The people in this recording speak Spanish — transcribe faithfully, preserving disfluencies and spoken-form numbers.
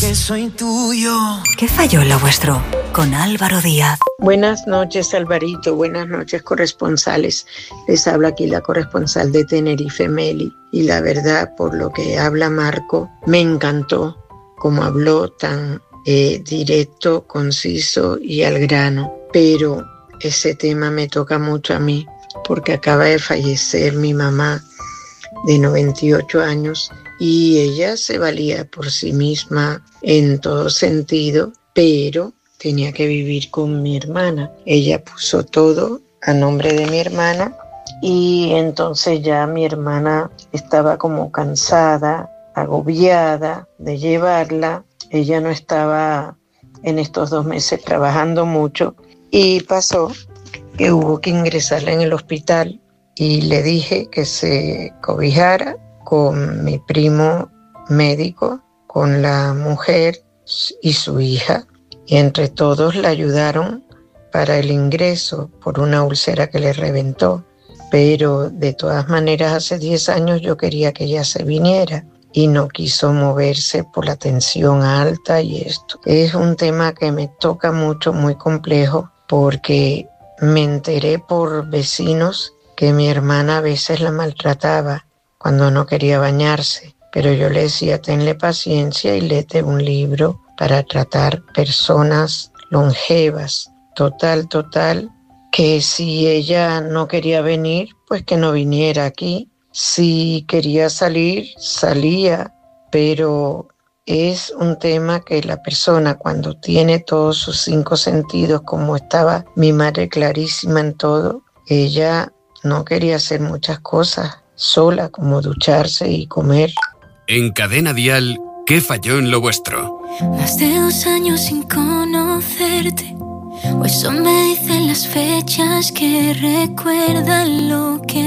que soy tuyo. ¿Qué falló en lo vuestro? Con Álvaro Díaz. Buenas noches, Alvarito. Buenas noches, corresponsales. Les habla aquí la corresponsal de Tenerife, Meli. Y la verdad, por lo que habla Marco, me encantó como habló, tan eh, directo, conciso y al grano. Pero ese tema me toca mucho a mí, porque acaba de fallecer mi mamá de noventa y ocho años y ella se valía por sí misma en todo sentido, pero tenía que vivir con mi hermana. Ella puso todo a nombre de mi hermana y entonces ya mi hermana estaba como cansada, agobiada de llevarla. Ella no estaba en estos dos meses trabajando mucho y pasó que hubo que ingresarla en el hospital y le dije que se cobijara con mi primo médico, con la mujer y su hija, y entre todos la ayudaron para el ingreso por una úlcera que le reventó. Pero de todas maneras hace diez años yo quería que ella se viniera y no quiso moverse por la tensión alta y esto. Es un tema que me toca mucho, muy complejo, porque me enteré por vecinos que mi hermana a veces la maltrataba cuando no quería bañarse, pero yo le decía, tenle paciencia y léete un libro para tratar personas longevas. Total, total, que si ella no quería venir, pues que no viniera aquí. Si quería salir, salía, pero es un tema que la persona cuando tiene todos sus cinco sentidos, como estaba mi madre clarísima en todo, ella no quería hacer muchas cosas sola, como ducharse y comer. En Cadena Dial, ¿qué falló en lo vuestro? Más de dos años sin conocerte, o eso me dicen las fechas que recuerdan lo que